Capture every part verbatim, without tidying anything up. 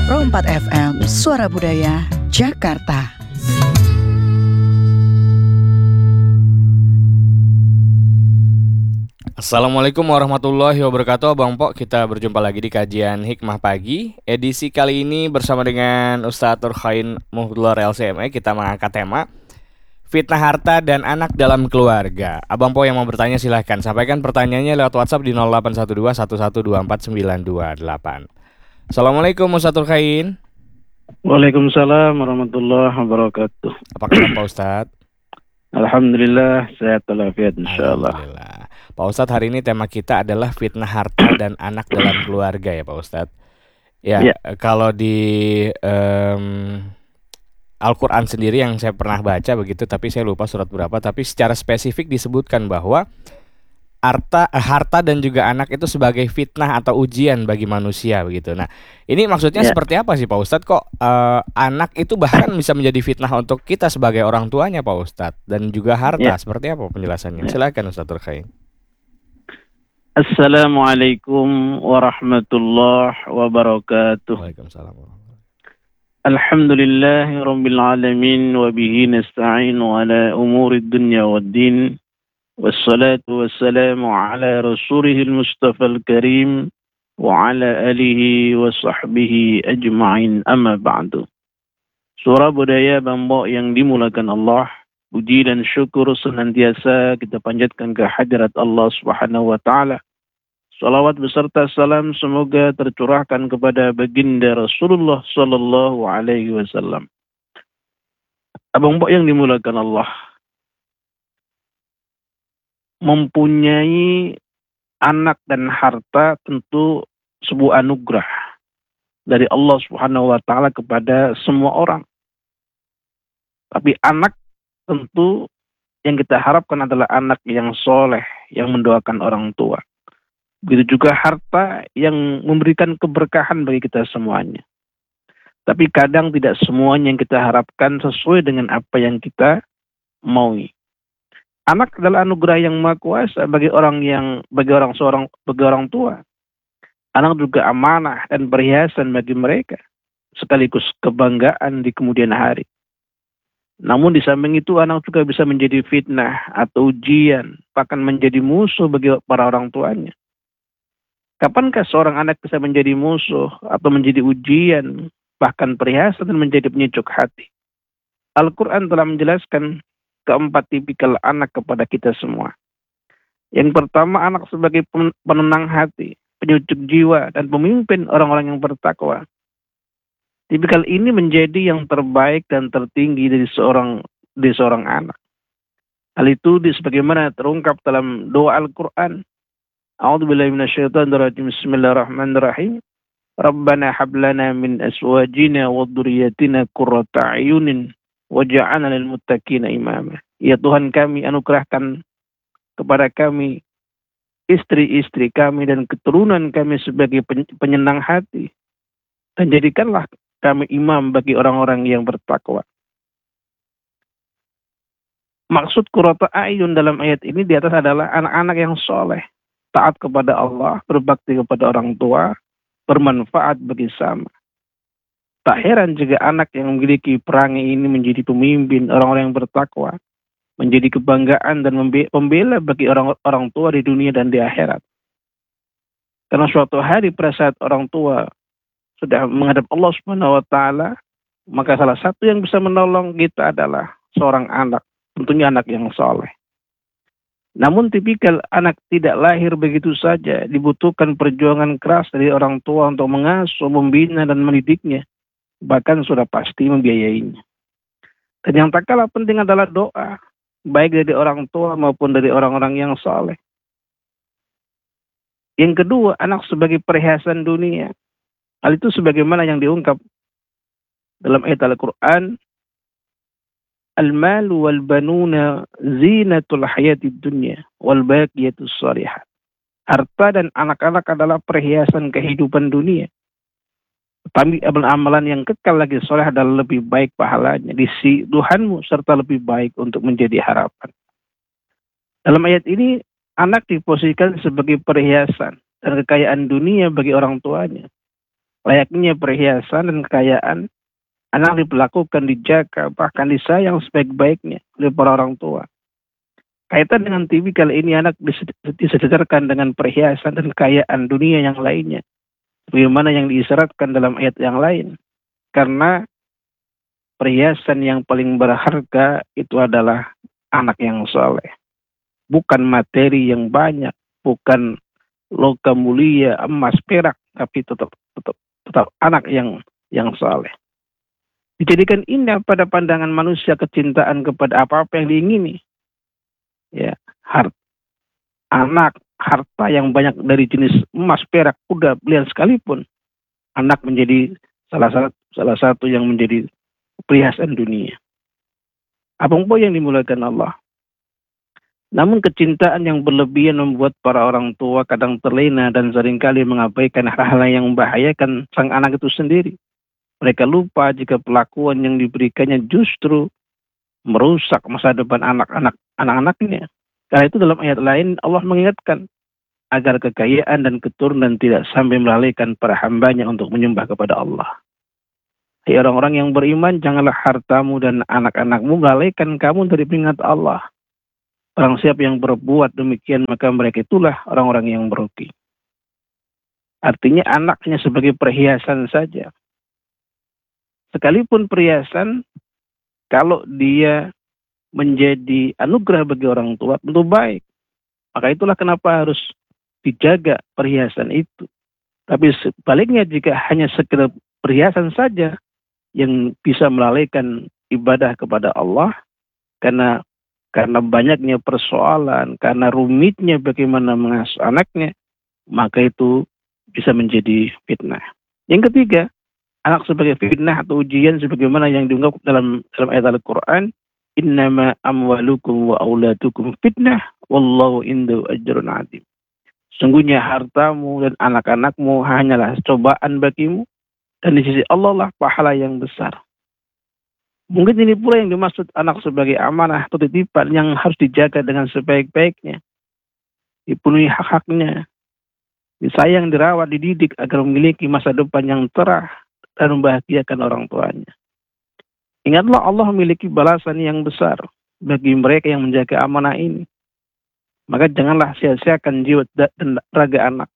Pro empat F M, Suara Budaya, Jakarta. Assalamualaikum warahmatullahi wabarakatuh. Abang Pok, kita berjumpa lagi di kajian Hikmah Pagi. Edisi kali ini bersama dengan Ustadz Turkhain Muhdlor L C M E, kita mengangkat tema fitnah harta dan anak dalam keluarga. Abang Pok yang mau bertanya silahkan sampaikan pertanyaannya lewat WhatsApp di nol delapan satu dua satu satu dua empat sembilan dua delapan. Assalamualaikum Ustadz Turkhain. Waalaikumsalam warahmatullahi wabarakatuh. Apa kabar Pak Ustadz? Alhamdulillah sehat walafiat insyaallah. Alhamdulillah. Pak Ustadz, hari ini tema kita adalah fitnah harta dan anak dalam keluarga ya Pak Ustadz. Ya, Ya. kalau di um, Al-Quran sendiri yang saya pernah baca begitu, tapi saya lupa surat berapa, tapi secara spesifik disebutkan bahwa harta, harta dan juga anak itu sebagai fitnah atau ujian bagi manusia begitu. Nah, ini maksudnya Ya. seperti apa sih Pak Ustadz? Kok uh, anak itu bahkan bisa menjadi fitnah untuk kita sebagai orang tuanya Pak Ustadz, dan juga harta, Ya. seperti apa penjelasannya? Ya. Silakan Ustadz Turkhain. Assalamualaikum warahmatullahi wabarakatuh. Waalaikumsalam. Alhamdulillahi rabbil alamin wa bihi nasta'inu ala umurid dunya waddin. Wassalatu wassalamu ala rasulihil mustafal karim wa ala alihi wa sahbihi ajma'in, amma ba'du. Suara budaya Bambok yang dimulakan Allah, puji dan syukur senantiasa kita panjatkan ke hadirat Allah Subhanahu wa taala. Salawat beserta salam semoga tercurahkan kepada baginda Rasulullah sallallahu alaihi wasallam. Abang Bok yang dimulakan Allah, mempunyai anak dan harta tentu sebuah anugerah dari Allah Subhanahu wa taala kepada semua orang. Tapi anak tentu yang kita harapkan adalah anak yang soleh, yang mendoakan orang tua. Begitu juga harta yang memberikan keberkahan bagi kita semuanya. Tapi kadang tidak semuanya yang kita harapkan sesuai dengan apa yang kita maui. Anak adalah anugerah yang maha kuasa bagi orang yang bagi orang seorang bagi orang tua. Anak juga amanah dan perhiasan bagi mereka, sekaligus kebanggaan di kemudian hari. Namun di samping itu anak juga bisa menjadi fitnah atau ujian, bahkan menjadi musuh bagi para orang tuanya. Kapankah seorang anak bisa menjadi musuh atau menjadi ujian, bahkan perhiasan dan menjadi penyejuk hati? Al-Quran telah menjelaskan keempat tipikal anak kepada kita semua. Yang pertama, anak sebagai penenang hati, penyejuk jiwa, dan pemimpin orang-orang yang bertakwa. Tipikal ini menjadi yang terbaik dan tertinggi dari seorang dari seorang anak. Hal itu sebagaimana terungkap dalam doa Al-Quran. A'udzubillahi minasyaitonirrajim. Bismillahirrahmanirrahim. Rabbana hab lana min azwajina wa dzurriyyatina qurrata a'yunin waj'alna lil muttaqina imama. Ya Tuhan kami, anugerahkan kepada kami istri-istri kami dan keturunan kami sebagai penyenang hati, dan jadikanlah kami imam bagi orang-orang yang bertakwa. Maksud qurrata a'yun dalam ayat ini di atas adalah anak-anak yang soleh, taat kepada Allah, berbakti kepada orang tua, bermanfaat bagi sama. Tak heran jika anak yang memiliki perangai ini menjadi pemimpin orang-orang yang bertakwa, menjadi kebanggaan dan pembela bagi orang-orang tua di dunia dan di akhirat. Karena suatu hari pada saat orang tua sudah menghadap Allah Subhanahu wa taala, maka salah satu yang bisa menolong kita adalah seorang anak, tentunya anak yang soleh. Namun tipikal anak tidak lahir begitu saja, dibutuhkan perjuangan keras dari orang tua untuk mengasuh, membina dan mendidiknya, bahkan sudah pasti membiayainya. Dan yang tak kalah penting adalah doa, baik dari orang tua maupun dari orang-orang yang soleh. Yang kedua, anak sebagai perhiasan dunia. Hal itu sebagaimana yang diungkap dalam ayat Al-Quran, Al-malu wal banuna zinatul hayatid dunya wal baqiyatus shalihat. Harta dan anak-anak adalah perhiasan kehidupan dunia. Tapi amalan yang kekal lagi soleh adalah lebih baik pahalanya di sisi Tuhanmu, serta lebih baik untuk menjadi harapan. Dalam ayat ini, anak diposisikan sebagai perhiasan dan kekayaan dunia bagi orang tuanya. Layaknya perhiasan dan kekayaan, anak diperlakukan, dijaga, bahkan disayang sebaik-baiknya oleh para orang tua. Kaitan dengan T V kali ini, anak disejajarkan dengan perhiasan dan kekayaan dunia yang lainnya, bagaimana yang diisyaratkan dalam ayat yang lain. Karena perhiasan yang paling berharga itu adalah anak yang soleh. Bukan materi yang banyak, bukan logam mulia, emas, perak, tapi tetap tetap tetap anak yang yang soleh. Dijadikan indah pada pandangan manusia kecintaan kepada apa-apa yang diingini. Ya, hart, anak, harta yang banyak dari jenis emas, perak, kuda, belian sekalipun, anak menjadi salah satu salah satu yang menjadi perhiasan dunia. Apapun yang dimulakan Allah. Namun kecintaan yang berlebihan membuat para orang tua kadang terlena dan seringkali mengabaikan hal-hal yang membahayakan sang anak itu sendiri. Mereka lupa jika pelakuan yang diberikannya justru merusak masa depan anak-anak anak-anaknya. Karena itu dalam ayat lain Allah mengingatkan agar kekayaan dan keturunan tidak sampai melalaikan para hambanya untuk menyembah kepada Allah. Hai orang-orang yang beriman, janganlah hartamu dan anak-anakmu melalaikan kamu dari pengingat Allah. Barang siapa yang berbuat demikian, maka mereka itulah orang-orang yang merugi. Artinya anaknya sebagai perhiasan saja. Sekalipun perhiasan, kalau dia menjadi anugerah bagi orang tua, tentu baik. Maka itulah kenapa harus dijaga perhiasan itu. Tapi sebaliknya, jika hanya sekedar perhiasan saja yang bisa melalaikan ibadah kepada Allah, karena karena banyaknya persoalan, karena rumitnya bagaimana mengasuh anaknya, maka itu bisa menjadi fitnah. Yang ketiga, anak sebagai fitnah atau ujian sebagaimana yang diungkap dalam dalam ayat Al-Qur'an, innama amwalukum wa auladukum fitnah wallahu indahu ajrun 'adzim. Sungguhnya hartamu dan anak-anakmu hanyalah cobaan bagimu, dan di sisi Allah lah pahala yang besar. Mungkin ini pula yang dimaksud anak sebagai amanah atau titipan yang harus dijaga dengan sebaik-baiknya. Dipenuhi hak-haknya, disayang, dirawat, dididik agar memiliki masa depan yang cerah dan membahagiakan orang tuanya. Ingatlah Allah memiliki balasan yang besar bagi mereka yang menjaga amanah ini. Maka janganlah sia-siakan jiwa dan raga anak.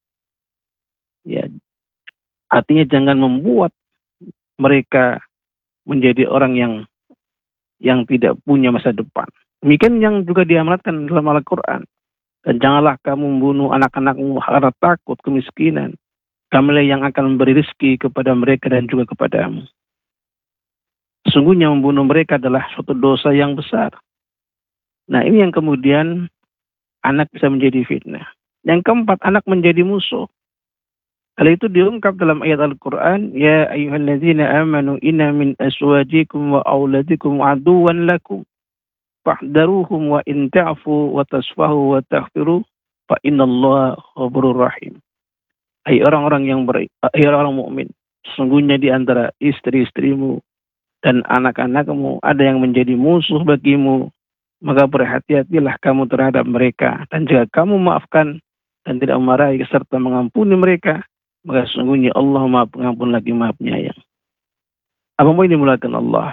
Ya, artinya jangan membuat mereka menjadi orang yang yang tidak punya masa depan. Demikian yang juga diamanatkan dalam Al-Quran. Dan janganlah kamu membunuh anak-anakmu karena takut kemiskinan. Kamilah yang akan memberi rezeki kepada mereka dan juga kepadamu. Sesungguhnya membunuh mereka adalah suatu dosa yang besar. Nah, ini yang kemudian anak bisa menjadi fitnah. Yang keempat, anak menjadi musuh. Hal itu diungkap dalam ayat Al-Quran, ya ayyuhalladzina amanu inna min aswajikum wa auladikum aduwan lakum fahdaruhum wa in ta'fu wa tasfahu wa taghfiru fa innallaha ghafurur rahim. Hai orang-orang yang ber hai orang mukmin, sesungguhnya di antara istri-istrimu dan anak-anakmu ada yang menjadi musuh bagimu, maka berhati-hatilah kamu terhadap mereka, dan jika kamu maafkan dan tidak memarahi serta mengampuni mereka, maka sesungguhnya Allah Maha Pengampun lagi Maha Penyayang. Apa mau dimulakan Allah?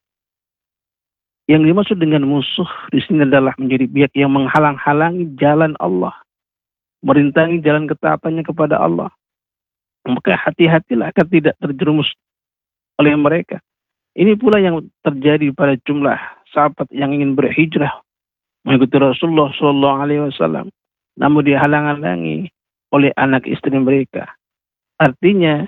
Yang dimaksud dengan musuh di sini adalah menjadi pihak yang menghalang-halangi jalan Allah, merintangi jalan ketaatannya kepada Allah. Maka hati-hatilah agar tidak terjerumus oleh mereka. Ini pula yang terjadi pada jumlah sahabat yang ingin berhijrah mengikuti Rasulullah Shallallahu Alaihi Wasallam, namun dihalang-halangi oleh anak istri mereka. Artinya,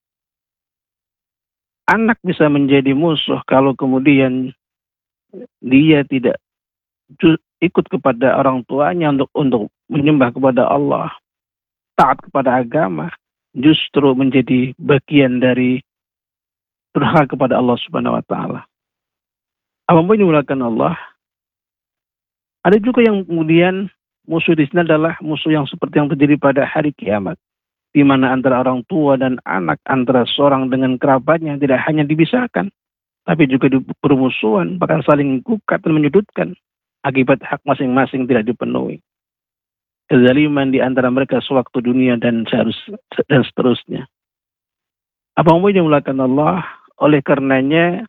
anak bisa menjadi musuh kalau kemudian dia tidak ikut kepada orang tuanya untuk untuk menyembah kepada Allah, taat kepada agama, justru menjadi bagian dari durhaka kepada Allah Subhanahu Wa Taala. Apa yang dimulakan Allah? Ada juga yang kemudian musuh di sini adalah musuh yang seperti yang terjadi pada hari kiamat, di mana antara orang tua dan anak, antara seorang dengan kerabatnya tidak hanya dipisahkan, tapi juga bermusuhan, bahkan saling gugat dan menyudutkan akibat hak masing-masing tidak dipenuhi. Kezaliman di antara mereka sewaktu dunia dan seharus dan seterusnya. Abang Boy dimulakan Allah, oleh karenanya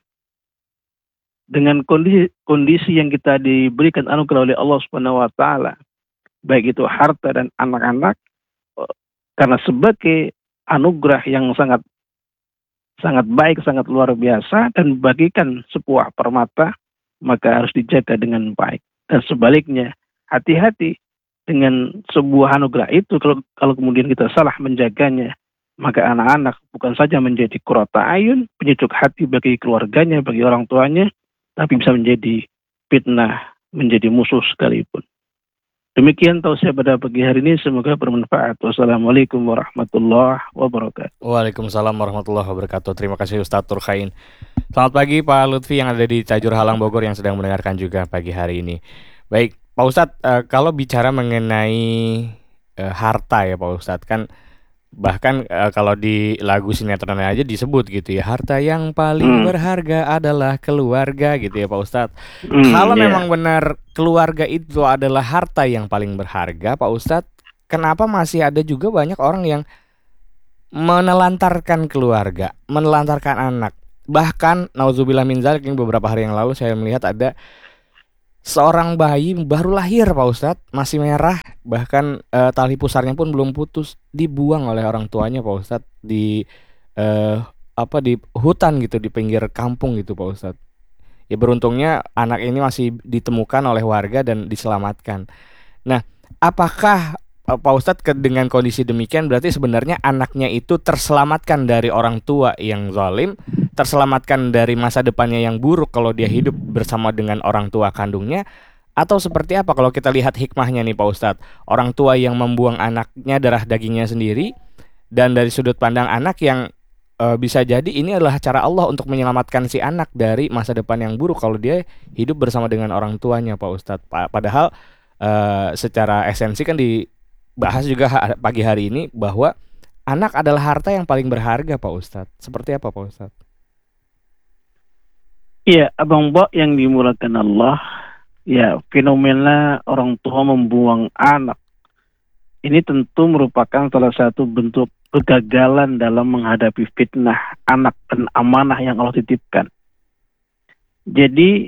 dengan kondisi kondisi yang kita diberikan anugerah oleh Allah Subhanahu wa taala, baik itu harta dan anak-anak, eh, karena sebagai anugerah yang sangat sangat baik, sangat luar biasa dan bagikan sebuah permata, maka harus dijaga dengan baik. Dan sebaliknya, hati-hati dengan sebuah anugerah itu kalau kalau kemudian kita salah menjaganya, maka anak-anak bukan saja menjadi qurrata ayun, penyejuk hati bagi keluarganya, bagi orang tuanya, tapi bisa menjadi fitnah, menjadi musuh sekalipun. Demikian tausiah pada pagi hari ini, semoga bermanfaat. Wassalamualaikum warahmatullahi wabarakatuh. Waalaikumsalam warahmatullahi wabarakatuh. Terima kasih Ustadz Turkhain. Selamat pagi Pak Lutfi yang ada di Tajur Halang Bogor yang sedang mendengarkan juga pagi hari ini. Baik, Pak Ustadz, eh, kalau bicara mengenai eh, harta ya Pak Ustadz, kan bahkan eh, kalau di lagu sinetron aja disebut gitu ya, harta yang paling Hmm. berharga adalah keluarga gitu ya Pak Ustadz. Hmm, Kalau ya. memang benar keluarga itu adalah harta yang paling berharga Pak Ustadz, kenapa masih ada juga banyak orang yang menelantarkan keluarga, menelantarkan anak? Bahkan nauzubillah min dzalik, yang beberapa hari yang lalu saya melihat ada seorang bayi baru lahir Pak Ustadz, masih merah, bahkan eh, tali pusarnya pun belum putus, dibuang oleh orang tuanya Pak Ustadz di eh, apa di hutan gitu, di pinggir kampung gitu Pak Ustadz. Ya beruntungnya anak ini masih ditemukan oleh warga dan diselamatkan. Nah, apakah eh, Pak Ustadz ke- dengan kondisi demikian berarti sebenarnya anaknya itu terselamatkan dari orang tua yang zalim, terselamatkan dari masa depannya yang buruk kalau dia hidup bersama dengan orang tua kandungnya, atau seperti apa kalau kita lihat hikmahnya nih Pak Ustadz? Orang tua yang membuang anaknya darah dagingnya sendiri, dan dari sudut pandang anak yang eh, bisa jadi ini adalah cara Allah untuk menyelamatkan si anak dari masa depan yang buruk kalau dia hidup bersama dengan orang tuanya Pak Ustadz. Pa- Padahal eh, secara esensi kan dibahas juga ha- pagi hari ini bahwa anak adalah harta yang paling berharga Pak Ustadz. Seperti apa Pak Ustadz? Iya, Abang Bo yang dimulakan Allah, ya fenomena orang tua membuang anak ini tentu merupakan salah satu bentuk kegagalan dalam menghadapi fitnah anak dan amanah yang Allah titipkan. Jadi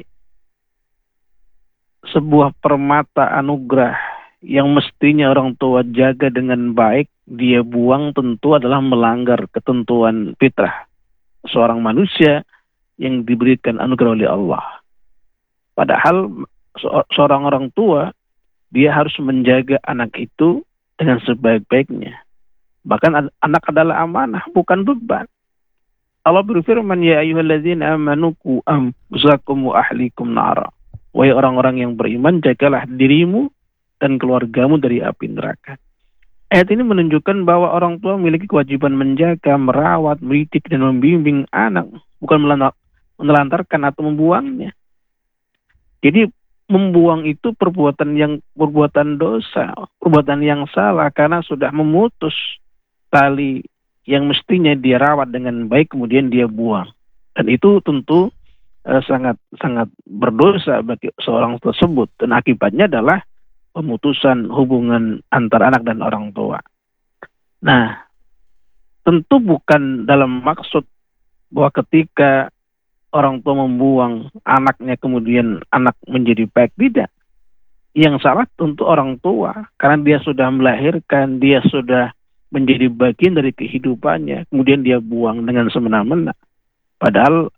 sebuah permata anugerah yang mestinya orang tua jaga dengan baik, dia buang tentu adalah melanggar ketentuan fitrah seorang manusia yang diberikan anugerah oleh Allah. Padahal se- seorang orang tua, dia harus menjaga anak itu dengan sebaik-baiknya. Bahkan ad- anak adalah amanah, bukan beban. Allah berfirman, ya ayyuhalladzina amanu qu anfusakum wa ahlikum nara. Wahai orang-orang yang beriman, jagalah dirimu dan keluargamu dari api neraka. Ayat ini menunjukkan bahwa orang tua memiliki kewajiban menjaga, merawat, mendidik, dan membimbing anak, bukan melana- menelantarkan atau membuangnya. Jadi membuang itu perbuatan yang perbuatan dosa, perbuatan yang salah karena sudah memutus tali yang mestinya dia rawat dengan baik kemudian dia buang. Dan itu tentu eh, sangat sangat berdosa bagi seorang tersebut, dan akibatnya adalah pemutusan hubungan antara anak dan orang tua. Nah, tentu bukan dalam maksud bahwa ketika orang tua membuang anaknya kemudian anak menjadi baik, tidak. Yang salah tentu orang tua, karena dia sudah melahirkan, dia sudah menjadi bagian dari kehidupannya, kemudian dia buang dengan semena-mena. Padahal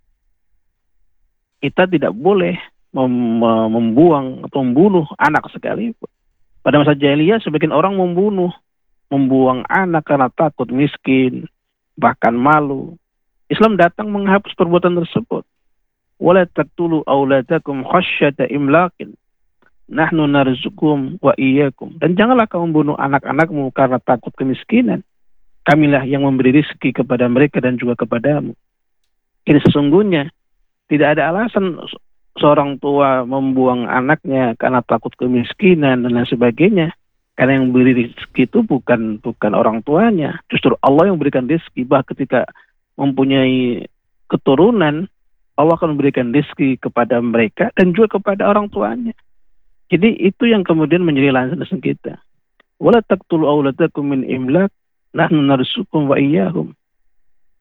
kita tidak boleh mem- membuang atau membunuh anak sekalipun. Pada masa jahiliyah sebagian orang membunuh, membuang anak karena takut miskin, bahkan malu. Islam datang menghapus perbuatan tersebut. Wala taqtulu auladakum khasyata imlaqin. Nahnu narzuquhum wa iyyakum. Dan janganlah kamu membunuh anak-anakmu karena takut kemiskinan. Kamilah yang memberi rezeki kepada mereka dan juga kepadamu. Ini sesungguhnya tidak ada alasan seorang tua membuang anaknya karena takut kemiskinan dan lain sebagainya. Karena yang beri rezeki itu bukan bukan orang tuanya. Justru Allah yang memberikan rezeki. Bah ketika mempunyai keturunan, Allah akan memberikan rezeki kepada mereka dan juga kepada orang tuanya. Jadi itu yang kemudian menjadi landasan kita. Wala taqtulu auladakum min imlaq, nahnu narzuquhum wa iyyahum.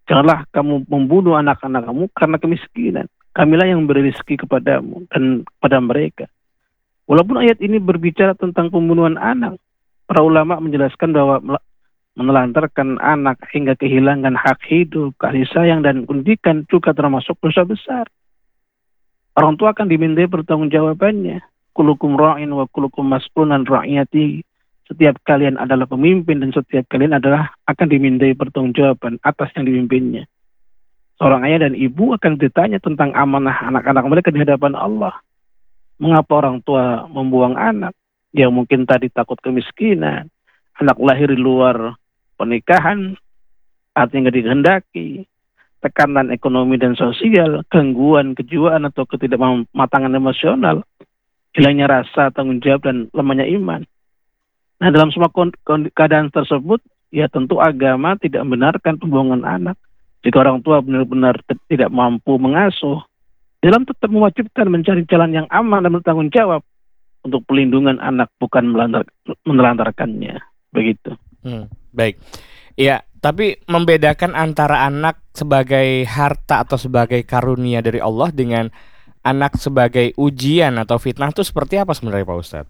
Janganlah kamu membunuh anak-anak kamu karena kemiskinan. Kamilah yang beri rezeki kepadamu dan kepada mereka. Walaupun ayat ini berbicara tentang pembunuhan anak, para ulama menjelaskan bahwa menelantarkan anak hingga kehilangan hak hidup, kasih sayang, dan pendidikan juga termasuk dosa besar. Orang tua akan dimintai pertanggungjawabannya. Kulukum ra'in wa kulukum mas'ulun an ra'iyati. Setiap kalian adalah pemimpin dan setiap kalian adalah akan dimintai pertanggungjawaban atas yang dipimpinnya. Seorang ayah dan ibu akan ditanya tentang amanah anak-anak mereka di hadapan Allah. Mengapa orang tua membuang anak? Yang mungkin tadi takut kemiskinan, anak lahir di luar pernikahan, artinya nggak dikehendaki, tekanan ekonomi dan sosial, gangguan kejiwaan atau ketidakmatangan emosional, hilangnya rasa tanggung jawab dan lemahnya iman. Nah, dalam semua keadaan tersebut, ya tentu agama tidak membenarkan pembuangan anak. Jika orang tua benar-benar tidak mampu mengasuh, dalam tetap mewajibkan mencari jalan yang aman dan bertanggung jawab untuk pelindungan anak, bukan melantar, menelantarkannya. Begitu. Hmm, baik. Ya, tapi membedakan antara anak sebagai harta atau sebagai karunia dari Allah dengan anak sebagai ujian atau fitnah itu seperti apa sebenarnya Pak Ustadz?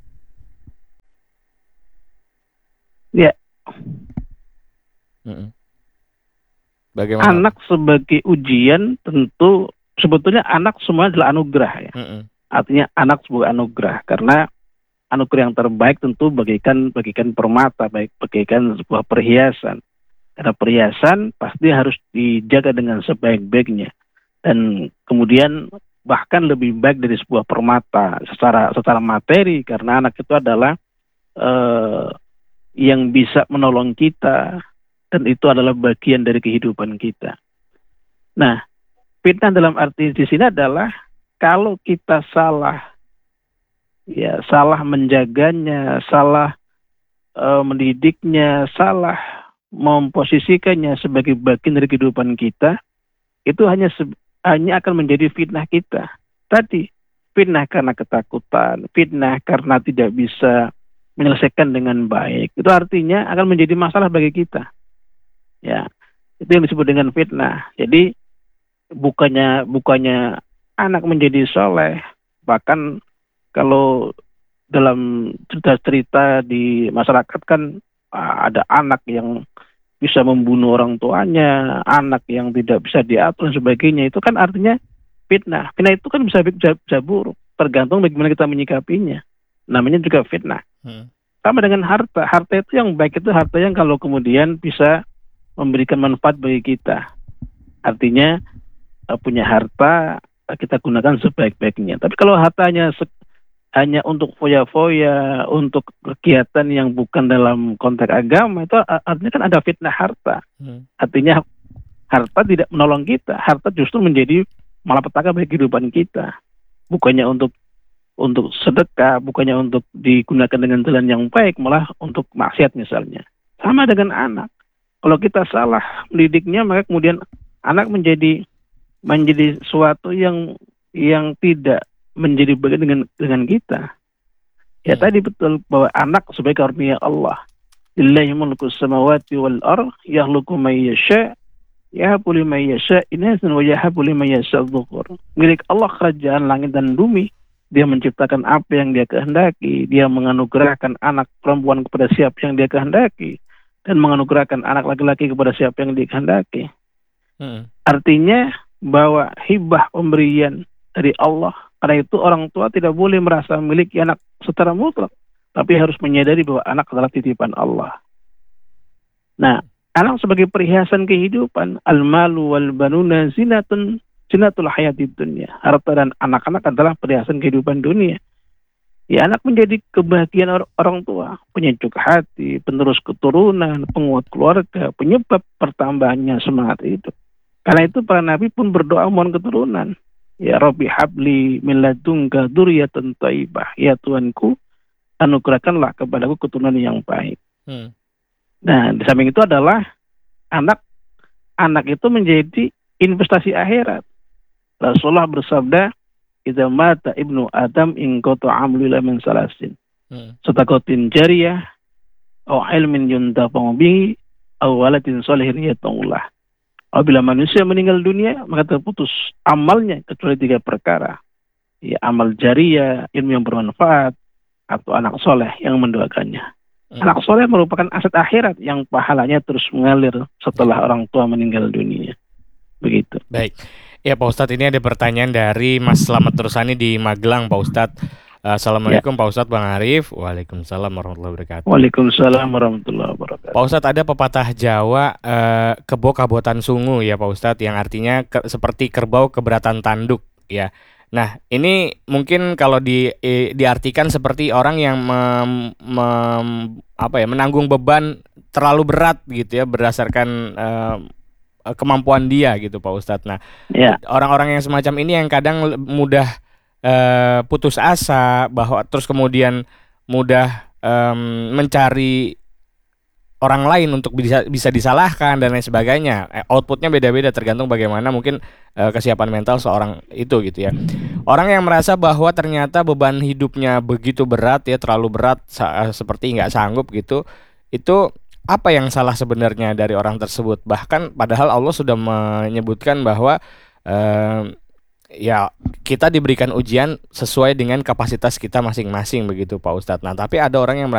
Ya. Hmm. Bagaimana? Anak sebagai ujian tentu sebetulnya anak semua adalah anugerah ya. Hmm. Artinya anak sebuah anugerah, karena anugerah yang terbaik tentu bagikan bagikan permata, baik bagikan sebuah perhiasan. Karena perhiasan pasti harus dijaga dengan sebaik-baiknya, dan kemudian bahkan lebih baik dari sebuah permata secara secara materi, karena anak itu adalah eh, yang bisa menolong kita, dan itu adalah bagian dari kehidupan kita. Nah, fitnah dalam arti di sini adalah kalau kita salah, ya salah menjaganya, salah e, mendidiknya, salah memposisikannya sebagai bagian dari kehidupan kita, itu hanya hanya akan menjadi fitnah kita. Tadi fitnah karena ketakutan, fitnah karena tidak bisa menyelesaikan dengan baik, itu artinya akan menjadi masalah bagi kita. Ya, itu yang disebut dengan fitnah. Jadi bukannya bukannya anak menjadi soleh, bahkan kalau dalam cerita-cerita di masyarakat kan ada anak yang bisa membunuh orang tuanya, anak yang tidak bisa diatur dan sebagainya, itu kan artinya fitnah. Fitnah itu kan bisa, bisa, bisa buruk, tergantung bagaimana kita menyikapinya. Namanya juga fitnah. Hmm. Sama dengan harta. Harta itu yang baik itu harta yang kalau kemudian bisa memberikan manfaat bagi kita. Artinya punya harta kita gunakan sebaik-baiknya. Tapi kalau hartanya se- hanya untuk foya-foya, untuk kegiatan yang bukan dalam konteks agama, itu artinya kan ada fitnah harta. Hmm. Artinya harta tidak menolong kita. Harta justru menjadi malapetaka bagi kehidupan kita. Bukannya untuk untuk sedekah, bukannya untuk digunakan dengan jalan yang baik, malah untuk maksiat misalnya. Sama dengan anak. Kalau kita salah mendidiknya, maka kemudian anak menjadi menjadi suatu yang yang tidak menjadi bagian dengan dengan kita. Ya hmm. tadi betul bahwa anak sebagai karunia Allah. Lillahi mulku samawati wal ardh yakhluqu may yasha yahabu liman yasha inasan wa yahabu liman yasha dhukur. Milik Allah kerajaan langit dan bumi. Dia menciptakan apa yang dia kehendaki, dia menganugerahkan anak perempuan kepada siapa yang dia kehendaki, dan menganugerahkan anak laki-laki kepada siapa yang dia kehendaki. Hmm. Artinya bahwa hibah pemberian dari Allah. Karena itu orang tua tidak boleh merasa memiliki anak secara mutlak, tapi harus menyadari bahwa anak adalah titipan Allah. Nah, anak sebagai perhiasan kehidupan, al-malu wal banuna zinatun zinatul hayatid dunya. Harta dan anak-anak adalah perhiasan kehidupan dunia. Ya, anak menjadi kebahagiaan or- orang tua, penyejuk hati, penerus keturunan, penguat keluarga, penyebab pertambahannya semangat hidup. Karena itu para nabi pun berdoa mohon keturunan. Ya Rabbi habli min ladunka dzurriyyatan thayyibah. Ya Tuhanku, anugerahkanlah kepadaku keturunan yang baik. Hmm. Nah, di samping itu adalah anak anak itu menjadi investasi akhirat. Rasulullah bersabda, "Idza mata ibnu Adam in qata amalu min salasin." Hmm. Sedekatin jariyah, au ilmin yuntafa'u bihi, au waladin shalihin yatullah. Apabila manusia meninggal dunia, maka terputus amalnya kecuali tiga perkara. Ya, amal jariah, ilmu yang bermanfaat, atau anak soleh yang mendoakannya. Hmm. Anak soleh merupakan aset akhirat yang pahalanya terus mengalir setelah orang tua meninggal dunia. Begitu. Baik. Ya Pak Ustadz, ini ada pertanyaan dari Mas Slamet Tursani di Magelang, Pak Ustadz. Assalamualaikum ya. Pak Ustadz, Bang Arif. Waalaikumsalam warahmatullahi wabarakatuh. Waalaikumsalam warahmatullahi wabarakatuh. Pak Ustadz, ada pepatah Jawa, eh, kebo kabotan sungu ya Pak Ustadz, yang artinya ke, seperti kerbau keberatan tanduk ya. Nah, ini mungkin kalau di, eh, diartikan seperti orang yang mem, mem, apa ya, menanggung beban terlalu berat gitu ya, berdasarkan eh, kemampuan dia gitu Pak Ustadz. Nah, ya. Orang-orang yang semacam ini yang kadang mudah Uh, putus asa, bahwa terus kemudian mudah um, mencari orang lain untuk bisa bisa disalahkan dan lain sebagainya. Outputnya beda-beda tergantung bagaimana mungkin uh, kesiapan mental seorang itu gitu ya. Orang yang merasa bahwa ternyata beban hidupnya begitu berat ya, terlalu berat sa- seperti nggak sanggup gitu, itu apa yang salah sebenarnya dari orang tersebut? Bahkan padahal Allah sudah menyebutkan bahwa uh, ya kita diberikan ujian sesuai dengan kapasitas kita masing-masing begitu Pak Ustadz. Nah tapi ada orang yang